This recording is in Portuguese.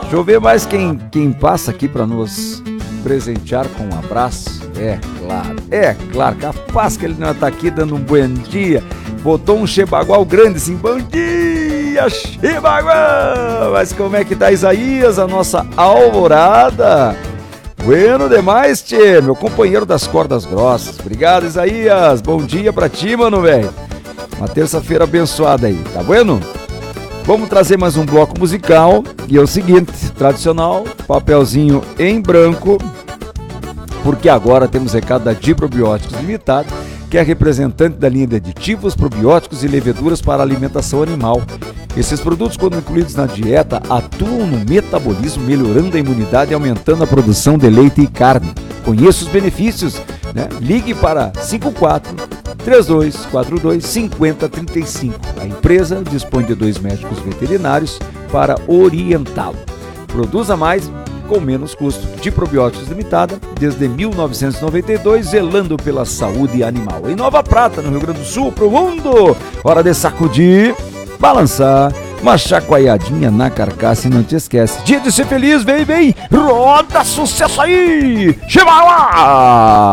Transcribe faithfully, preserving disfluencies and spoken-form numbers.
Deixa eu ver mais quem, quem passa aqui para nos presentear com um abraço. É claro, é claro, capaz que ele não está aqui dando um bom dia. Botou um Chebagual grande assim, bom dia, Chebagual! Mas como é que tá, Isaías, a nossa alvorada? Bueno demais, tchê, meu companheiro das cordas grossas. Obrigado, Isaías, bom dia pra ti, mano, velho. Uma terça-feira abençoada aí, tá bueno? Vamos trazer mais um bloco musical e é o seguinte, tradicional, papelzinho em branco, porque agora temos recado da Diprobióticos Limitada, que é representante da linha de aditivos, probióticos e leveduras para alimentação animal. Esses produtos, quando incluídos na dieta, atuam no metabolismo, melhorando a imunidade e aumentando a produção de leite e carne. Conheça os benefícios, né? Ligue para cinco quatro três dois quatro dois cinco zero três cinco. A empresa dispõe de dois médicos veterinários para orientá-lo. Produza mais com menos custo. Diprobióticos Limitada, desde mil novecentos e noventa e dois, zelando pela saúde animal. Em Nova Prata, no Rio Grande do Sul, pro mundo. Hora de sacudir, balançar, uma chacoalhadinha na carcaça e não te esquece. Dia de ser feliz, vem, vem, roda sucesso aí! Chama lá!